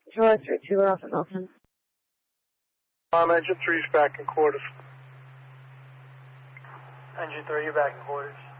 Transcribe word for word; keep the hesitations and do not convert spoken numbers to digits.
Control three two, we're off at Milton. Um, engine three's back in quarters. Engine three, you're back in quarters.